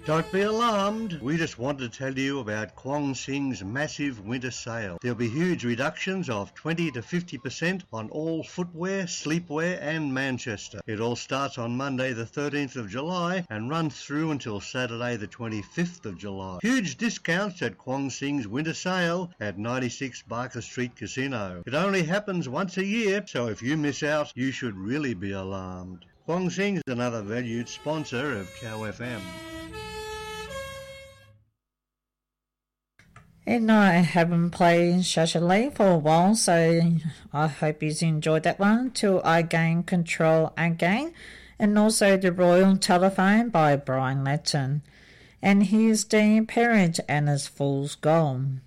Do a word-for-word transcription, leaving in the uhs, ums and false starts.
Don't be alarmed. We just want to tell you about Kwong Sing's massive winter sale. There'll be huge reductions of twenty to fifty percent on all footwear, sleepwear and Manchester. It all starts on Monday the thirteenth of July and runs through until Saturday the twenty-fifth of July. Huge discounts at Kwong Sing's winter sale at ninety-six Barker Street Casino. It only happens once a year, so if you miss out, you should really be alarmed. Kwong Sing's another valued sponsor of Cow F M. And I haven't played Shashalay for a while, so I hope you enjoyed that one. Till I Gain Control Again, and also The Royal Telephone by Brian Latton. And here's Dean Parent and His Fool's Gone.